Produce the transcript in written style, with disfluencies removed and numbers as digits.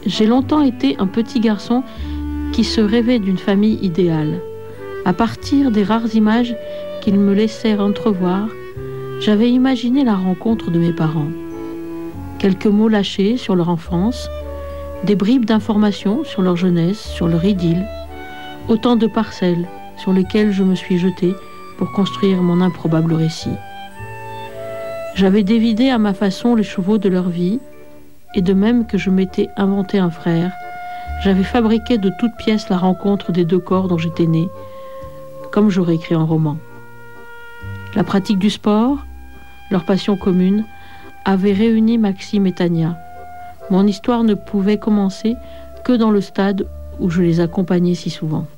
J'ai longtemps été un petit garçon qui se rêvait d'une famille idéale. À partir des rares images qu'ils me laissèrent entrevoir, j'avais imaginé la rencontre de mes parents. Quelques mots lâchés sur leur enfance, des bribes d'informations sur leur jeunesse, sur leur idylle, autant de parcelles sur lesquelles je me suis jeté pour construire mon improbable récit. J'avais dévidé à ma façon les chevaux de leur vie, et de même que je m'étais inventé un frère, j'avais fabriqué de toutes pièces la rencontre des deux corps dont j'étais né, comme j'aurais écrit un roman. La pratique du sport, leur passion commune, avait réuni Maxime et Tania. Mon histoire ne pouvait commencer que dans le stade où je les accompagnais si souvent.